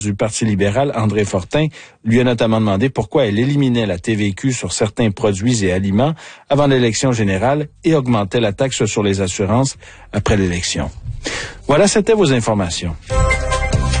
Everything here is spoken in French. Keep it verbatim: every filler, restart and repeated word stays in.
du Parti libéral, André Fortin, lui a notamment demandé pourquoi elle éliminait la T V Q sur certains produits et aliments avant l'élection générale et augmentait la taxe sur les assurances après l'élection. Voilà, c'était vos informations.